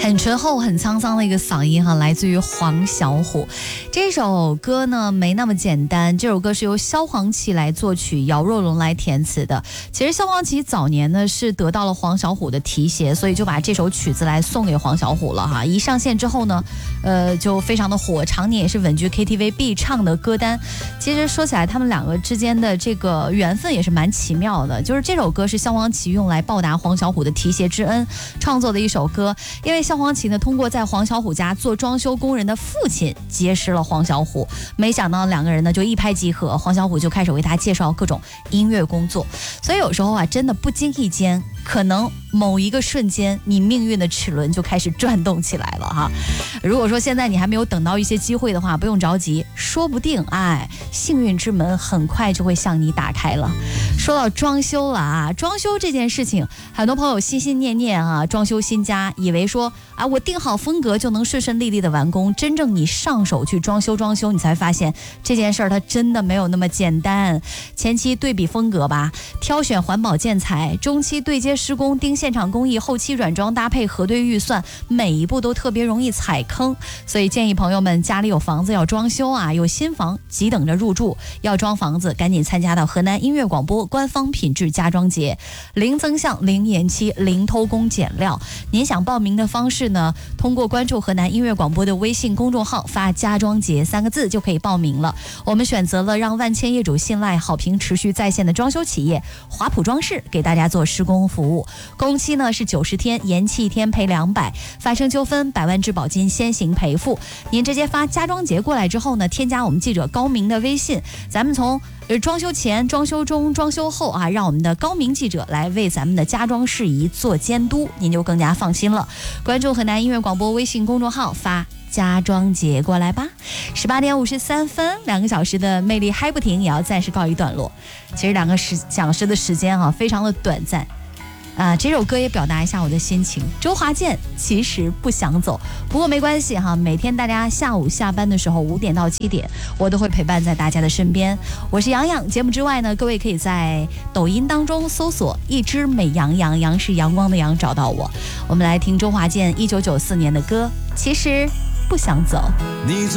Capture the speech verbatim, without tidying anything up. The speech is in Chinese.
很醇厚很沧桑的一个嗓音哈，来自于黄小琥。这首歌呢没那么简单，这首歌是由萧煌奇来作曲，姚若龙来填词的。其实萧煌奇早年呢是得到了黄小琥的提携，所以就把这首曲子来送给黄小琥了哈。一上线之后呢，呃就非常的火，常年也是稳居 K T V 必唱的歌单。其实说起来，他们两个之间的这个缘分也是蛮奇妙的，就是这首歌是萧煌奇用来报答黄小琥的提携之恩创作的一首歌，因为萧煌奇呢，通过在黄小琥家做装修工人的父亲结识了黄小琥，没想到两个人呢就一拍即合，黄小琥就开始为他介绍各种音乐工作。所以有时候啊，真的不经意间，可能某一个瞬间，你命运的齿轮就开始转动起来了哈。如果说现在你还没有等到一些机会的话，不用着急，说不定哎，幸运之门很快就会向你打开了。说到装修了啊，装修这件事情，很多朋友心心念念啊，装修新家，以为说啊，我定好风格就能顺顺利利的完工。真正你上手去装修装修，你才发现这件事儿它真的没有那么简单。前期对比风格吧，挑选环保建材，中期对接施工，盯现场工艺，后期软装搭配，核对预算，每一步都特别容易踩坑。所以建议朋友们家里有房子要装修啊，有新房急等着入住，要装房子赶紧参加到河南音乐广播官方品质家装节，零增项零延期零偷工减料。您想报名的方式呢，通过关注河南音乐广播的微信公众号发家装节三个字就可以报名了。我们选择了让万千业主信赖、好评持续在线的装修企业华普装饰给大家做施工服务，工期呢是九十天，延期一天赔两百，发生纠纷百万质保金先行赔付。您直接发家装节过来之后呢，添加我们记者高明的微信，咱们从呃装修前、装修中、装修后啊，让我们的高明记者来为咱们的家装事宜做监督，您就更加放心了。关注河南音乐广播微信公众号，发家装节过来吧。十八点五十三分，两个小时的魅力嗨不停也要暂时告一段落。其实两个时小时的时间啊，非常的短暂。啊，这首歌也表达一下我的心情。周华健其实不想走，不过没关系哈，每天大家下午下班的时候五点到七点，我都会陪伴在大家的身边。我是杨洋，节目之外呢，各位可以在抖音当中搜索一只美羊羊，羊是阳光的羊，找到我。我们来听周华健一九九四年的歌，其实不想走。 你